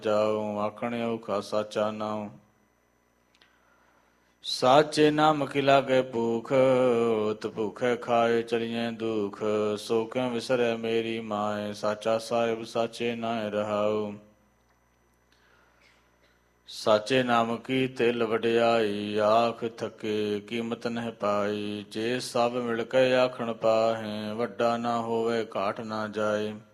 ਜਾਉ ਆਖਣ ਔਖਾ ਸਾਚਾ ਨਾਉ। ਸਾਚੇ ਨਾਮ ਕੀ ਲਾਗੇ ਭੂਖ, ਤ ਭੂਖੇ ਖਾਏ ਚਲੀਏ ਦੁਖ। ਸੋ ਕਿਉ ਵਿਸਰੈ ਮੇਰੀ ਮਾਏ, ਸਾਚਾ ਸਾਹਿਬ ਸਾਚੇ ਨਾਇ ਰਹਾਉ। ਸਾਚੇ ਨਾਮ ਕੀ ਤਿਲ ਵਡਿਆਈ, ਆਖ ਥਕੇ ਕੀਮਤ ਨਹਿ ਪਾਈ। ਜੇ ਸਭ ਮਿਲ ਕੇ ਆਖਣ ਪਾਹੇ, ਵੱਡਾ ਨਾ ਹੋਵੇ ਘਾਟ ਨਾ ਜਾਏ।